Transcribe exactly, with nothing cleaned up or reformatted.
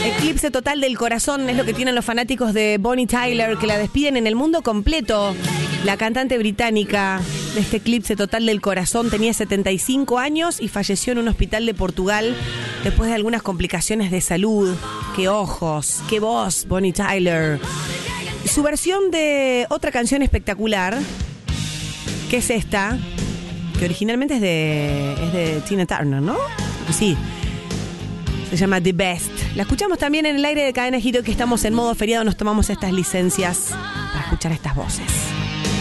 Eclipse total del corazón es lo que tienen los fanáticos de Bonnie Tyler, que la despiden en el mundo completo. La cantante británica de este eclipse total del corazón tenía setenta y cinco años y falleció en un hospital de Portugal después de algunas complicaciones de salud. ¡Qué ojos! ¡Qué voz, Bonnie Tyler! Su versión de otra canción espectacular, que es esta, que originalmente es de, es de Tina Turner, ¿no? Sí. Se llama The Best. La escuchamos también en el aire de Cadena Hit, que estamos en modo feriado, nos tomamos estas licencias para escuchar estas voces.